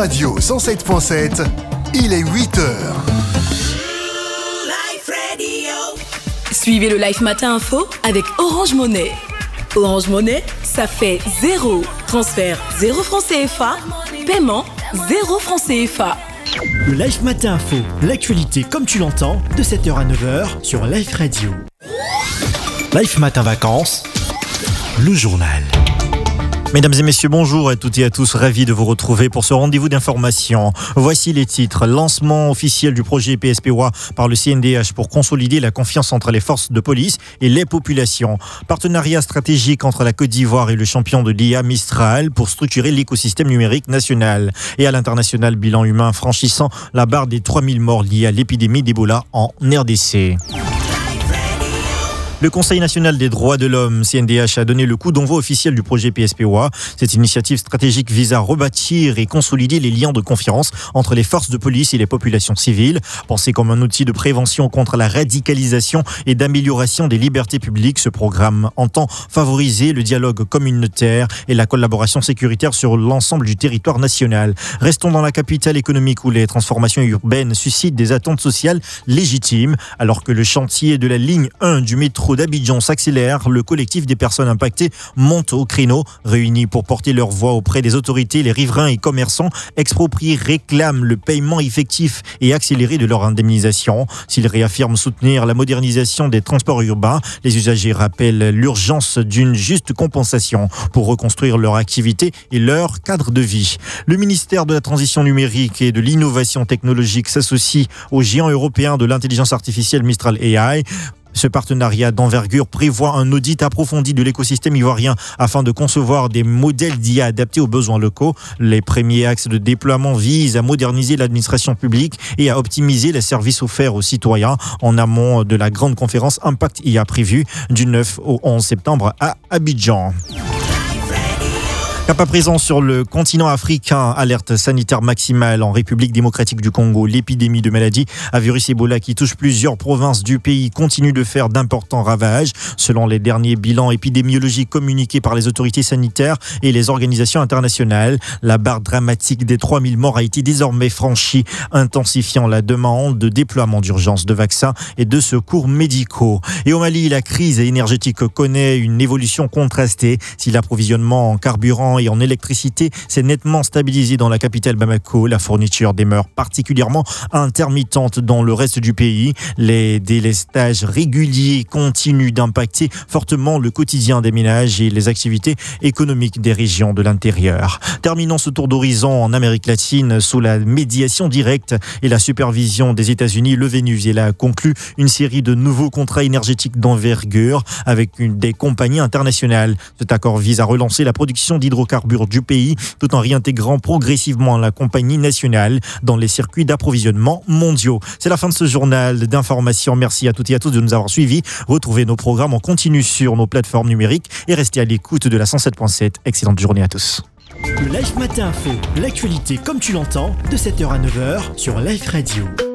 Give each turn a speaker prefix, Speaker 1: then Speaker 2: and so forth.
Speaker 1: Radio 107.7, il est 8h.
Speaker 2: Suivez le Live Matin Info avec Orange Money. Orange Money, ça fait 0. Transfert 0 francs CFA. Paiement 0 francs CFA.
Speaker 3: Le Live Matin Info, l'actualité comme tu l'entends, de 7h à 9h sur Live Radio. Live Matin Vacances, le journal.
Speaker 4: Mesdames et messieurs, bonjour à toutes et à tous, ravi de vous retrouver pour ce rendez-vous d'information. Voici les titres. Lancement officiel du projet PSPOA par le CNDH pour consolider la confiance entre les forces de police et les populations. Partenariat stratégique entre la Côte d'Ivoire et le champion de l'IA Mistral pour structurer l'écosystème numérique national. Et à l'international, bilan humain franchissant la barre des 3000 morts liés à l'épidémie d'Ebola en RDC. Le Conseil national des droits de l'homme, CNDH, a donné le coup d'envoi officiel du projet PSPOA. Cette initiative stratégique vise à rebâtir et consolider les liens de confiance entre les forces de police et les populations civiles. Pensé comme un outil de prévention contre la radicalisation et d'amélioration des libertés publiques, ce programme entend favoriser le dialogue communautaire et la collaboration sécuritaire sur l'ensemble du territoire national. Restons dans la capitale économique où les transformations urbaines suscitent des attentes sociales légitimes. Alors que le chantier de la ligne 1 du métro d'Abidjan s'accélère, le collectif des personnes impactées monte au créneau. Réunis pour porter leur voix auprès des autorités, les riverains et commerçants expropriés réclament le paiement effectif et accéléré de leur indemnisation. S'ils réaffirment soutenir la modernisation des transports urbains, les usagers rappellent l'urgence d'une juste compensation pour reconstruire leur activité et leur cadre de vie. Le ministère de la Transition numérique et de l'Innovation technologique s'associe aux géants européens de l'intelligence artificielle Mistral AI. Ce partenariat d'envergure prévoit un audit approfondi de l'écosystème ivoirien afin de concevoir des modèles d'IA adaptés aux besoins locaux. Les premiers axes de déploiement visent à moderniser l'administration publique et à optimiser les services offerts aux citoyens en amont de la grande conférence Impact IA prévue du 9 au 11 septembre à Abidjan. Cap à présent sur le continent africain, alerte sanitaire maximale en République démocratique du Congo. L'épidémie de maladie à virus Ebola qui touche plusieurs provinces du pays continue de faire d'importants ravages. Selon les derniers bilans épidémiologiques communiqués par les autorités sanitaires et les organisations internationales, la barre dramatique des 3000 morts a été désormais franchie, intensifiant la demande de déploiement d'urgence de vaccins et de secours médicaux. Et au Mali, la crise énergétique connaît une évolution contrastée. Si l'approvisionnement en carburant et en électricité s'est nettement stabilisé dans la capitale Bamako, la fourniture demeure particulièrement intermittente dans le reste du pays. Les délestages réguliers continuent d'impacter fortement le quotidien des ménages et les activités économiques des régions de l'intérieur. Terminons ce tour d'horizon en Amérique latine sous la médiation directe et la supervision des États-Unis. Le Venezuela conclut une série de nouveaux contrats énergétiques d'envergure avec des compagnies internationales. Cet accord vise à relancer la production d'hydrocarbures du pays tout en réintégrant progressivement la compagnie nationale dans les circuits d'approvisionnement mondiaux. C'est la fin de ce journal d'information. Merci à toutes et à tous de nous avoir suivis. Retrouvez nos programmes en continu sur nos plateformes numériques et restez à l'écoute de la 107.7. Excellente journée à tous.
Speaker 3: Le Live Matin Info, l'actualité comme tu l'entends, de 7h à 9h sur Live Radio.